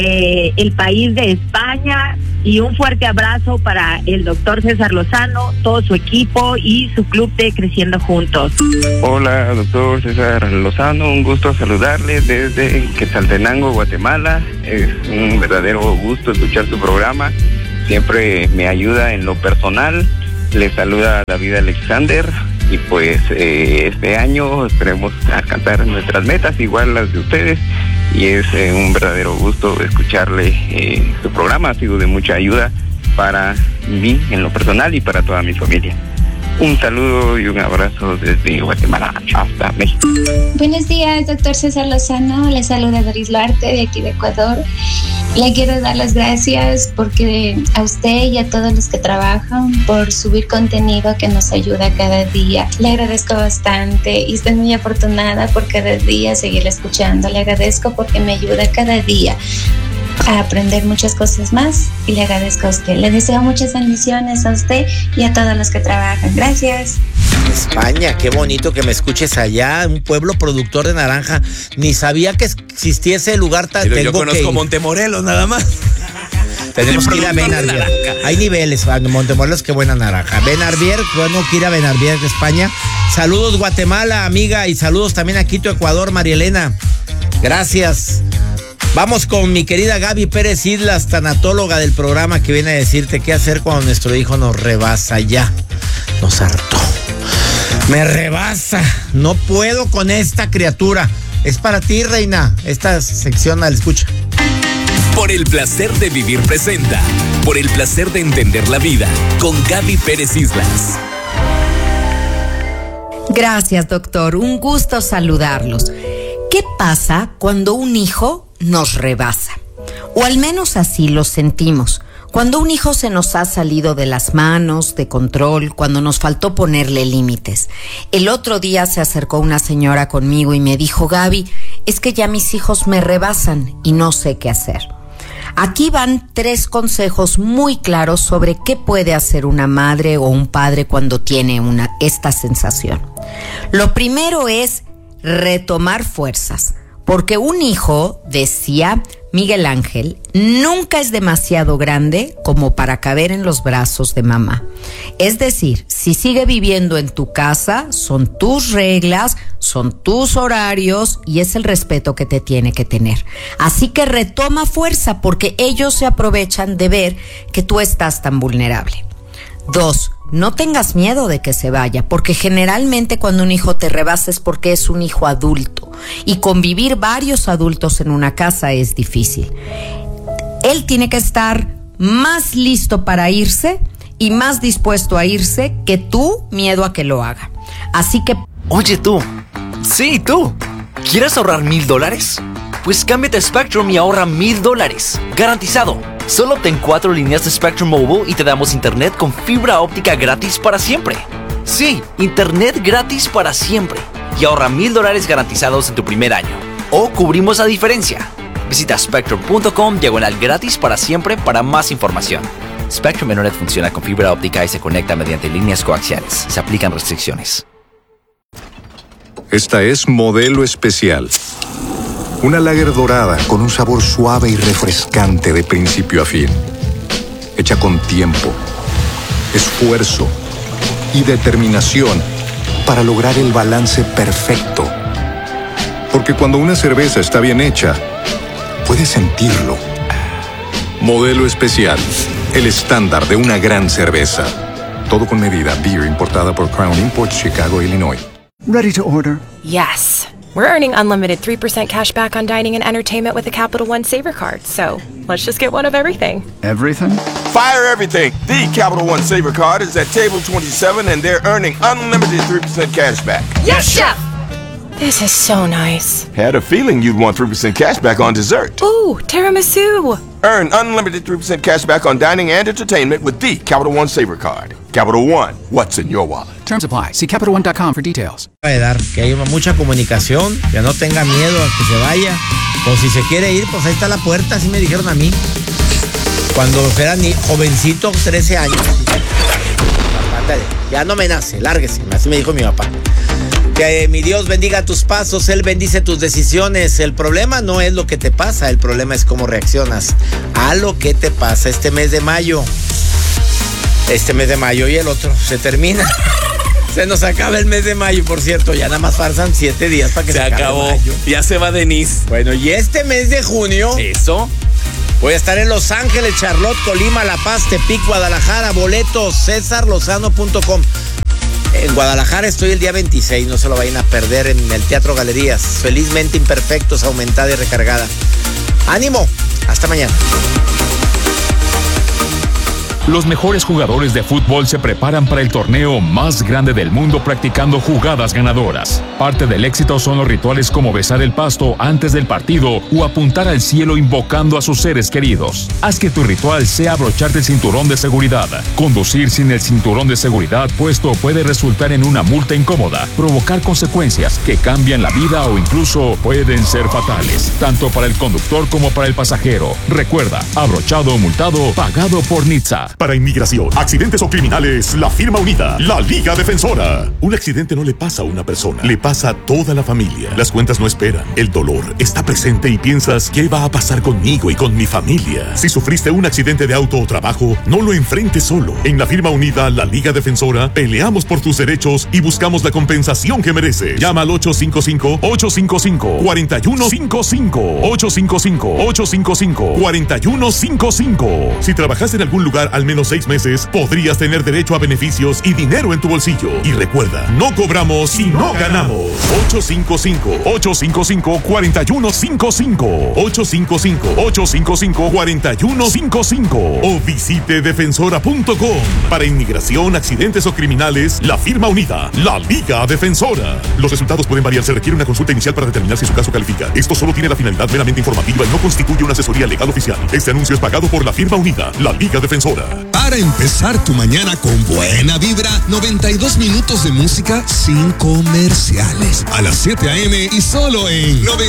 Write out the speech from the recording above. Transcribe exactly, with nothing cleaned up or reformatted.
eh, el país de España, y un fuerte abrazo para el doctor César Lozano, todo su equipo y su club de Creciendo Juntos. Hola, doctor César Lozano, un gusto saludarle desde Quetzaltenango, Guatemala. Es un verdadero gusto escuchar su programa, siempre me ayuda en lo personal. Le saluda David Alexander y pues eh, este año esperemos alcanzar nuestras metas, igual las de ustedes. Y es eh, un verdadero gusto escucharle eh, su programa, ha sido de mucha ayuda para mí en lo personal y para toda mi familia. Un saludo y un abrazo desde Guatemala hasta México. Buenos días, doctor César Lozano. Le saluda Doris Luarte de aquí de Ecuador. Le quiero dar las gracias porque a usted y a todos los que trabajan por subir contenido que nos ayuda cada día. Le agradezco bastante y estoy muy afortunada por cada día seguir escuchando. Le agradezco porque me ayuda cada día a aprender muchas cosas más y le agradezco a usted. Le deseo muchas bendiciones a usted y a todos los que trabajan. Gracias. España, qué bonito que me escuches allá, un pueblo productor de naranja. Ni sabía que existía ese lugar tan. Pero yo conozco Montemorelos nada más. Tenemos que ir a Benarbier. Hay niveles, Montemorelos, qué buena naranja. Benarbier, bueno, que ir a Benarbier de España. Saludos Guatemala, amiga, y saludos también a Quito, Ecuador, María Elena. Gracias. Vamos con mi querida Gaby Pérez Islas, tanatóloga del programa, que viene a decirte qué hacer cuando nuestro hijo nos rebasa ya. Nos hartó. Me rebasa. No puedo con esta criatura. Es para ti, reina. Esta sección al escucha. Por el placer de vivir presenta. Por el placer de entender la vida. Con Gaby Pérez Islas. Gracias, doctor. Un gusto saludarlos. ¿Qué pasa cuando un hijo nos rebasa? O al menos así lo sentimos. Cuando un hijo se nos ha salido de las manos, de control, cuando nos faltó ponerle límites. El otro día se acercó una señora conmigo y me dijo, Gaby, es que ya mis hijos me rebasan y no sé qué hacer. Aquí van tres consejos muy claros sobre qué puede hacer una madre o un padre cuando tiene una, esta sensación. Lo primero es retomar fuerzas, porque un hijo, decía Miguel Ángel, nunca es demasiado grande como para caber en los brazos de mamá. Es decir, si sigue viviendo en tu casa, son tus reglas, son tus horarios y es el respeto que te tiene que tener. Así que retoma fuerza porque ellos se aprovechan de ver que tú estás tan vulnerable. Dos, no tengas miedo de que se vaya, porque generalmente cuando un hijo te rebasa es porque es un hijo adulto y convivir varios adultos en una casa es difícil. Él tiene que estar más listo para irse y más dispuesto a irse que tú, miedo a que lo haga. Así que... Oye tú, sí tú, ¿quieres ahorrar mil dólares? Pues cámbiate a Spectrum y ahorra mil dólares, garantizado. Solo obtén cuatro líneas de Spectrum Mobile y te damos internet con fibra óptica gratis para siempre. Sí, internet gratis para siempre. Y ahorra mil dólares garantizados en tu primer año. O cubrimos la diferencia. Visita spectrum punto com diagonal gratis para siempre para más información. Spectrum Internet funciona con fibra óptica y se conecta mediante líneas coaxiales. Se aplican restricciones. Esta es Modelo Especial. Una lager dorada con un sabor suave y refrescante de principio a fin. Hecha con tiempo, esfuerzo y determinación para lograr el balance perfecto. Porque cuando una cerveza está bien hecha, puedes sentirlo. Modelo Especial, el estándar de una gran cerveza. Todo con medida. Beer importada por Crown Imports, Chicago, Illinois. Ready to order? Yes. We're earning unlimited three percent cash back on dining and entertainment with the Capital One Saver Card. So let's just get one of everything. Everything? Fire everything. The Capital One Saver Card is at table twenty-seven and they're earning unlimited three percent cash back. Yes, Chef! This is so nice. Had a feeling you'd want three percent cash back on dessert. Ooh, tiramisu. Earn unlimited three percent cash back on dining and entertainment with the Capital One Saver Card. Capital One, what's in your wallet? Terms apply. See Capital One dot com for details. De dar, que haya mucha comunicación, que no tenga miedo a que se vaya. O si se quiere ir, pues ahí está la puerta, así me dijeron a mí. Cuando era ni jovencito, trece años. Ya no me nace, lárguese, así me dijo mi papá. Que mi Dios bendiga tus pasos, Él bendice tus decisiones. El problema no es lo que te pasa, el problema es cómo reaccionas a lo que te pasa. Este mes de mayo, este mes de mayo y el otro se termina. Se nos acaba el mes de mayo, por cierto. Ya nada más faltan siete días para que se, se acabó. Mayo. Ya se va Denise. Bueno, y este mes de junio. Eso. Voy a estar en Los Ángeles, Charlotte, Colima, La Paz, Tepic, Guadalajara. Boletos, cesar lozano punto com. En Guadalajara estoy el día veintiséis, no se lo vayan a perder, en el Teatro Galerías. Felizmente Imperfectos, aumentada y recargada. ¡Ánimo! Hasta mañana. Los mejores jugadores de fútbol se preparan para el torneo más grande del mundo practicando jugadas ganadoras. Parte del éxito son los rituales como besar el pasto antes del partido o apuntar al cielo invocando a sus seres queridos. Haz que tu ritual sea abrocharte el cinturón de seguridad. Conducir sin el cinturón de seguridad puesto puede resultar en una multa incómoda, provocar consecuencias que cambian la vida o incluso pueden ser fatales, tanto para el conductor como para el pasajero. Recuerda, abrochado o multado, pagado por Nitsa. Para inmigración, accidentes o criminales, la firma unida, la Liga Defensora. Un accidente no le pasa a una persona, le pasa a toda la familia. Las cuentas no esperan, el dolor está presente y piensas, ¿qué va a pasar conmigo y con mi familia? Si sufriste un accidente de auto o trabajo, no lo enfrentes solo. En la firma unida, la Liga Defensora, peleamos por tus derechos y buscamos la compensación que mereces. Llama al ocho cinco cinco, ocho cinco cinco, cuatro uno cinco cinco, ocho cinco cinco, ocho cinco cinco, cuatro uno cinco cinco. Si trabajas en algún lugar al menos seis meses, podrías tener derecho a beneficios y dinero en tu bolsillo. Y recuerda, no cobramos si no ganamos. ocho cinco cinco, ocho cinco cinco, cuatro uno cinco cinco, ocho cinco cinco, ocho cinco cinco, cuatro uno cinco cinco o visite defensora punto com. Para inmigración, accidentes o criminales, la firma unida, la Liga Defensora. Los resultados pueden variar, se requiere una consulta inicial para determinar si su caso califica. Esto solo tiene la finalidad meramente informativa y no constituye una asesoría legal oficial. Este anuncio es pagado por la firma unida, la Liga Defensora. Para empezar tu mañana con buena vibra, noventa y dos minutos de música sin comerciales. A las siete a eme y solo en noventa.